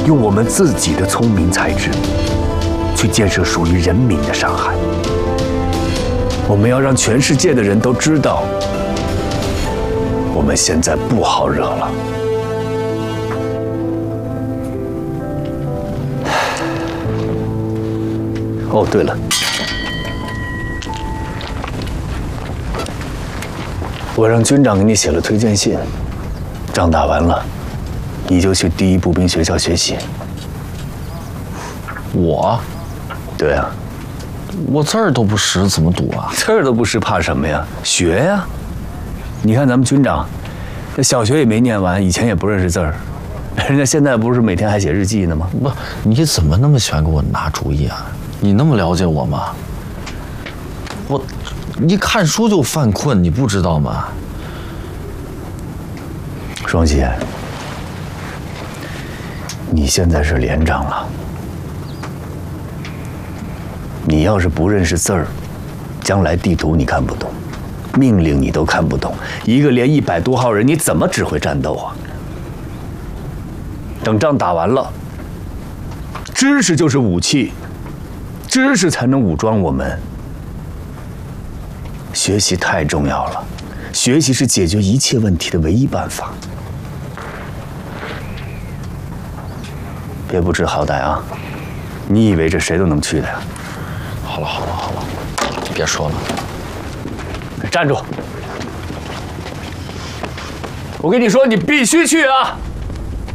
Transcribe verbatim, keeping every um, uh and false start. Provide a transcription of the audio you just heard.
用我们自己的聪明才智，去建设属于人民的上海。我们要让全世界的人都知道，我们现在不好惹了。哦，对了，我让军长给你写了推荐信，仗打完了，你就去第一步兵学校学习。 我？ 对啊， 我字儿都不识，怎么读啊？ 字儿都不识，怕什么呀？学呀！你看咱们军长，这小学也没念完，以前也不认识字儿，人家现在不是每天还写日记呢吗？ 不，你怎么那么喜欢给我拿主意啊？你那么了解我吗？我一看书就犯困，你不知道吗？ 双喜，你现在是连长了，你要是不认识字儿，将来地图你看不懂，命令你都看不懂，一个连一百多号人，你怎么指挥战斗啊？等仗打完了，知识就是武器，知识才能武装我们。学习太重要了，学习是解决一切问题的唯一办法。别不知好歹啊！你以为这谁都能去的呀？ 好了好了好了，别说了。 站住！我跟你说，你必须去啊！